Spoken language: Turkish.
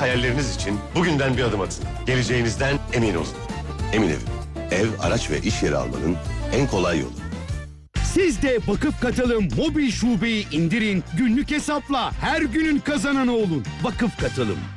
hayalleriniz için bugünden bir adım atın. Geleceğinizden emin olun. Emin Ev. Ev, araç ve iş yeri almanın en kolay yolu. Siz de Vakıf Katılım mobil şubeyi indirin, günlük hesapla her günün kazananı olun. Vakıf Katılım.